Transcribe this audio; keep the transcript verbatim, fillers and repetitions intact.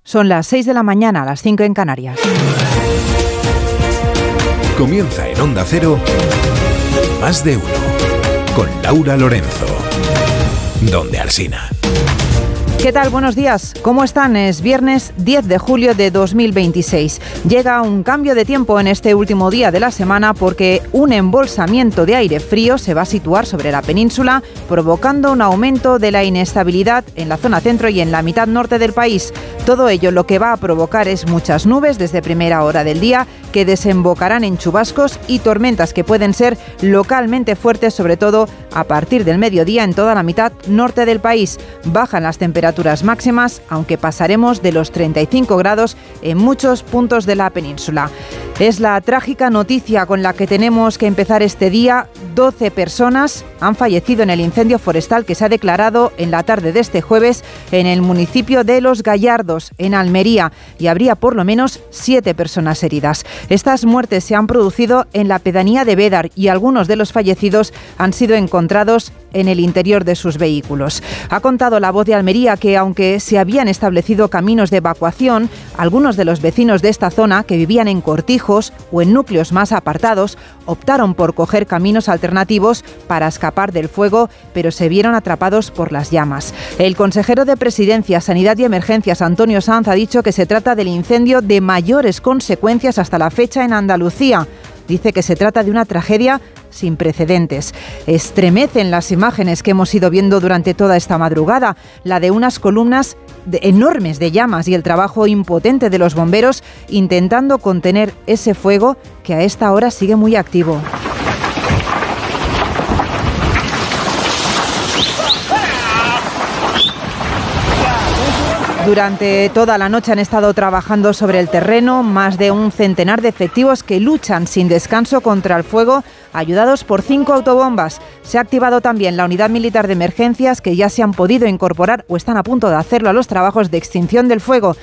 Son las seis de la mañana, a las cinco en Canarias. Comienza en Onda Cero, Más de Uno, con Laura Lorenzo. Donde Alsina. ¿Qué tal? Buenos días. ¿Cómo están? Es viernes diez de julio de dos mil veintiséis. Llega un cambio de tiempo en este último día de la semana porque un embolsamiento de aire frío se va a situar sobre la península, provocando un aumento de la inestabilidad en la zona centro y en la mitad norte del país. Todo ello lo que va a provocar es muchas nubes desde primera hora del día que desembocarán en chubascos y tormentas que pueden ser localmente fuertes, sobre todo a partir del mediodía en toda la mitad norte del país. Bajan las temperaturas máximas, aunque pasaremos de los treinta y cinco grados en muchos puntos de la península. Es la trágica noticia con la que tenemos que empezar este día. doce personas han fallecido en el incendio forestal que se ha declarado en la tarde de este jueves en el municipio de Los Gallardos, en Almería, y habría por lo menos siete personas heridas. Estas muertes se han producido en la pedanía de Bédar y algunos de los fallecidos han sido encontrados en el interior de sus vehículos. Ha contado La Voz de Almería que, aunque se habían establecido caminos de evacuación, algunos de los vecinos de esta zona, que vivían en cortijos o en núcleos más apartados, optaron por coger caminos alternativos para escapar del fuego, pero se vieron atrapados por las llamas. El consejero de Presidencia, Sanidad y Emergencias, Antonio Sanz, ha dicho que se trata del incendio de mayores consecuencias hasta la fecha en Andalucía. Dice que se trata de una tragedia sin precedentes. Estremecen las imágenes que hemos ido viendo durante toda esta madrugada, la de unas columnas de, enormes de llamas y el trabajo impotente de los bomberos intentando contener ese fuego que a esta hora sigue muy activo. Durante toda la noche han estado trabajando sobre el terreno más de un centenar de efectivos que luchan sin descanso contra el fuego, ayudados por cinco autobombas. Se ha activado también la unidad militar de emergencias, que ya se han podido incorporar o están a punto de hacerlo a los trabajos de extinción del fuego.